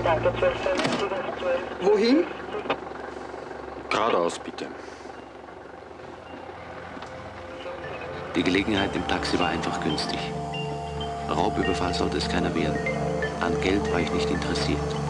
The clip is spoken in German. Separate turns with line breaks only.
Danke, 12,
Wohin?
Geradeaus, bitte.
Die Gelegenheit im Taxi war einfach günstig. Raubüberfall sollte es keiner werden. An Geld war ich nicht interessiert.